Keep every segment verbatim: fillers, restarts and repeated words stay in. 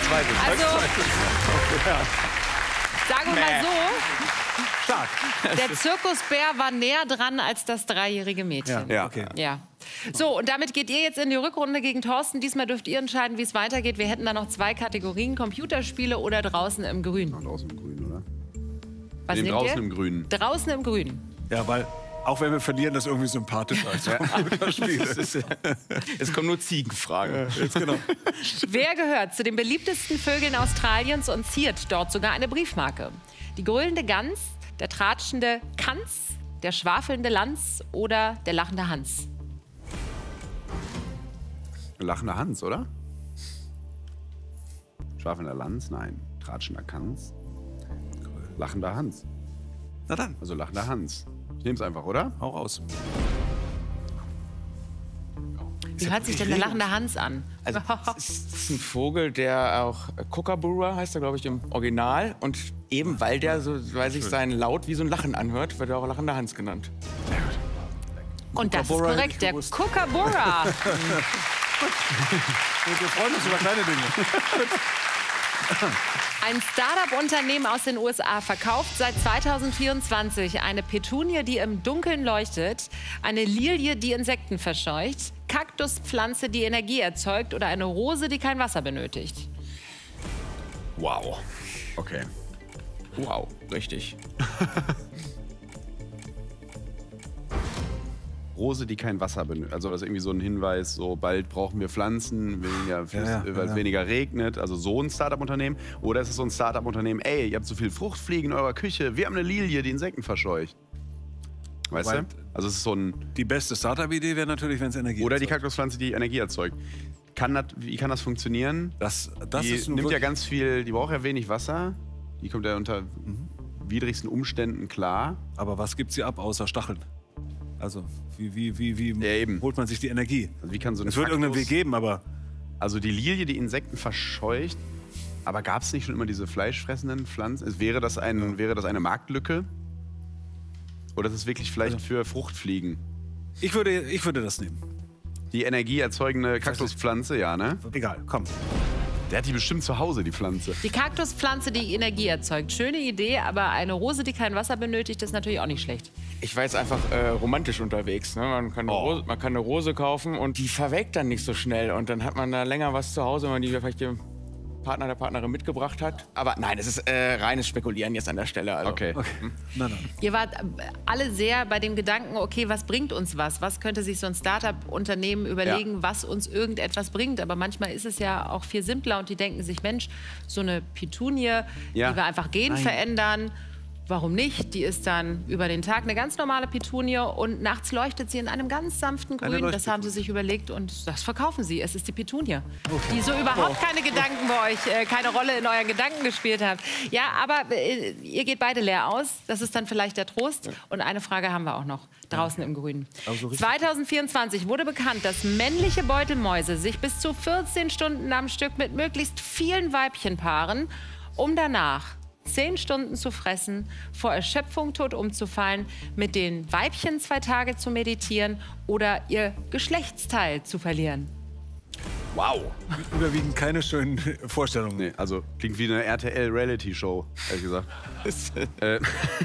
zweites. Also, als zweites. Ja. sagen wir mal so, Stark. der Zirkusbär war näher dran als das dreijährige Mädchen. Ja, okay. Ja. So, und damit geht ihr jetzt in die Rückrunde gegen Thorsten. Diesmal dürft ihr entscheiden, wie es weitergeht. Wir hätten da noch zwei Kategorien, Computerspiele oder draußen im Grün. Draußen im Grün, oder? Was Wir nehmen nehmt draußen ihr? im Grünen. Draußen im Grün. Ja, weil auch wenn wir verlieren, das ist irgendwie sympathischer als Computerspiele. Es kommen nur Ziegenfragen. Ja, jetzt genau. Wer gehört zu den beliebtesten Vögeln Australiens und ziert dort sogar eine Briefmarke? Die grölende Gans, der tratschende Kans, der schwafelnde Lanz oder der lachende Hans? Lachender Hans, oder? Schwafelnder Lanz? Nein. Tratschender Kanz? Lachender Hans. Na dann. Also lachender Hans. Ich nehme es einfach, oder? Hau raus. Wie hört sich denn der lachende Hans an? Also, es ist ein Vogel, der auch Kookaburra heißt er, glaube ich, im Original. Und eben weil der so, weil sich sein Laut wie so ein Lachen anhört, wird er auch lachender Hans genannt. Und das ist Kookaburra hätte korrekt, ich der gewusst. Kookaburra. Wir freuen uns über kleine Dinge. Ein Start-up-Unternehmen aus den U S A verkauft seit zweitausendvierundzwanzig eine Petunie, die im Dunkeln leuchtet, eine Lilie, die Insekten verscheucht, Kaktuspflanze, die Energie erzeugt oder eine Rose, die kein Wasser benötigt. Wow. Okay. Wow, richtig. Rose, die kein Wasser benötigt. Also das ist irgendwie so ein Hinweis, so bald brauchen wir Pflanzen, weniger, Ja, ja, weil es ja. weniger regnet. Also so ein Startup-Unternehmen. Oder ist es so ein Startup-Unternehmen, ey, ihr habt so viel Fruchtfliegen in eurer Küche, wir haben eine Lilie, die Insekten verscheucht. Weißt Weil- du? Also es ist so ein... Die beste Startup-Idee wäre natürlich, wenn es Energie Oder die erzeugt. Kaktuspflanze, die Energie erzeugt. Kann das, wie kann das funktionieren? Das, das die ist nun nimmt ja wirklich- ganz viel, die braucht ja wenig Wasser. Die kommt ja unter widrigsten Umständen klar. Aber was gibt sie ab außer Stacheln? Also, wie, wie, wie, wie Ja, eben. holt man sich die Energie? Also wie kann so ein Es wird irgendeinen Kaktus- Weg geben, aber Also die Lilie, die Insekten verscheucht. Aber gab es nicht schon immer diese fleischfressenden Pflanzen? Es wäre, das ein, wäre das eine Marktlücke? Oder ist es wirklich vielleicht Also- für Fruchtfliegen? ich würde, ich würde das nehmen. Die energieerzeugende Kaktuspflanze, ja, ne? Egal, komm. Der hat die bestimmt zu Hause, die Pflanze. Die Kaktuspflanze, die Energie erzeugt. Schöne Idee, aber eine Rose, die kein Wasser benötigt, ist natürlich auch nicht schlecht. Ich war jetzt einfach äh, romantisch unterwegs. Ne? Man, kann eine Oh. Rose, man kann eine Rose kaufen und die verwelkt dann nicht so schnell. Und dann hat man da länger was zu Hause, wenn man die vielleicht dem Partner, der Partnerin mitgebracht hat. Aber nein, es ist äh, reines Spekulieren jetzt an der Stelle. Also. Okay. Nein, nein. Ihr wart äh, alle sehr bei dem Gedanken, okay, was bringt uns was? Was könnte sich so ein Start-up-Unternehmen überlegen, Ja. was uns irgendetwas bringt? Aber manchmal ist es ja auch viel simpler und die denken sich, Mensch, so eine Petunie, Ja. die wir einfach Gen verändern. Warum nicht? Die ist dann über den Tag eine ganz normale Petunie und nachts leuchtet sie in einem ganz sanften Eine Grün. Das haben sie sich überlegt und das verkaufen sie. Es ist die Petunie, die so überhaupt keine Gedanken bei euch, äh, keine Rolle in euren Gedanken gespielt hat. Ja, aber äh, ihr geht beide leer aus. Das ist dann vielleicht der Trost. Und eine Frage haben wir auch noch draußen im Grünen. Also richtig. zweitausendvierundzwanzig wurde bekannt, dass männliche Beutelmäuse sich bis zu vierzehn Stunden am Stück mit möglichst vielen Weibchen paaren, um danach zehn Stunden zu fressen, vor Erschöpfung tot umzufallen, mit den Weibchen zwei Tage zu meditieren oder ihr Geschlechtsteil zu verlieren. Wow. Überwiegend keine schönen Vorstellungen. Nee, also klingt wie eine R T L-Reality-Show, ehrlich gesagt. äh,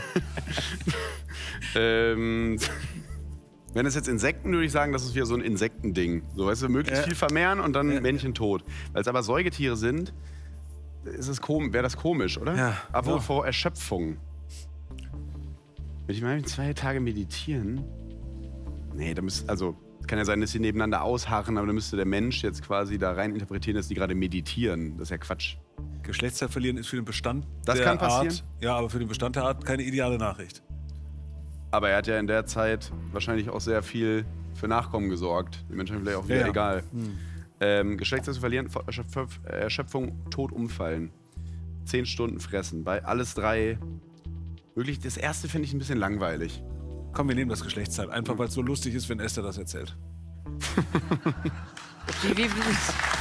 ähm, wenn es jetzt Insekten, würde ich sagen, das ist wieder so ein Insektending. So, weißt du, möglichst Ja. viel vermehren und dann Ja. Männchen tot. Weil es aber Säugetiere sind, ist es kom wäre das komisch, oder? Ja. Aber Ja. vor Erschöpfung. Wenn ich mal zwei Tage meditieren. Nee, da müsste, also, kann ja sein, dass sie nebeneinander ausharren, aber dann müsste der Mensch jetzt quasi da rein interpretieren, dass die gerade meditieren. Das ist ja Quatsch. Geschlechtsteil verlieren ist für den Bestand Das der kann passieren. Art, ja, aber für den Bestand der Art keine ideale Nachricht. Aber er hat ja in der Zeit wahrscheinlich auch sehr viel für Nachkommen gesorgt. Die Menschen haben vielleicht auch wieder Ja, ja. egal. Ähm, Geschlechtsteil zu verlieren, vor Erschöpf Erschöpfung, tot umfallen. Zehn Stunden fressen. Bei alles drei. Wirklich, das erste finde ich ein bisschen langweilig. Komm, wir nehmen das Geschlechtsteil. Einfach, weil es so lustig ist, wenn Esther das erzählt. Wie, wie, wie.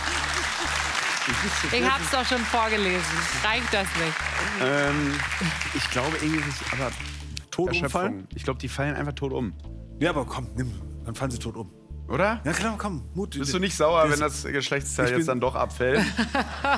Ich hab's doch schon vorgelesen. Reicht das nicht? Ähm, ich glaube irgendwie ist es aber Tot Erschöpfung. umfallen? Ich glaube, die fallen einfach tot um. Ja, aber komm, nimm. Dann fallen sie tot um. Oder? Ja, klar, komm. Mut. Bist du nicht sauer, Das- wenn das Geschlechtsteil Ich jetzt bin- dann doch abfällt?